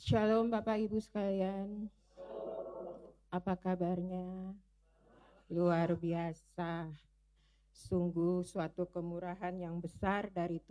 Shalom Bapak Ibu sekalian, apa kabarnya? Luar biasa, sungguh suatu kemurahan yang besar dari